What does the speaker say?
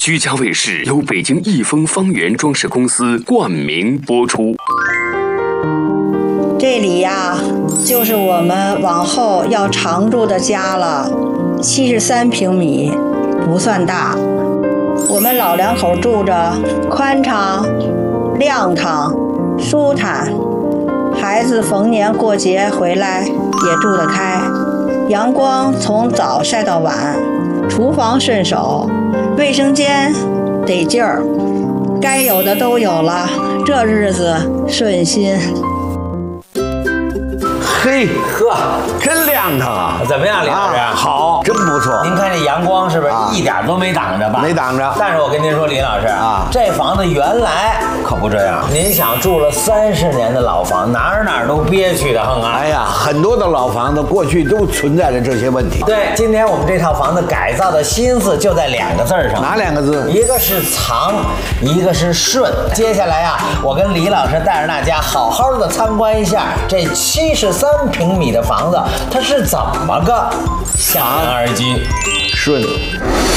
居家卫视由北京益丰方圆装饰公司冠名播出。 这里呀，就是我们往后要常住的家了，73平米，不算大。我们老两口住着宽敞、亮堂、舒坦，孩子逢年过节回来也住得开，阳光从早晒到晚，厨房顺手，卫生间得劲儿，该有的都有了，这日子顺心。 嘿呵，真亮堂啊！ 怎么样，李老师？ 好，真不错。 您看这阳光是不是一点都没挡着吧？ 没挡着。 但是我跟您说，李老师啊， 这房子原来可不这样。您想住了30年的老房，哪儿都憋屈的很啊！ 哎呀，很多的老房子过去都存在着这些问题。 对，今天我们这套房子改造的心思就在2个字上。 哪2个字？ 一个是藏，一个是顺。接下来啊，我跟李老师带着大家好好的参观一下这73平米的房子，它是怎么个想然而居？ 顺。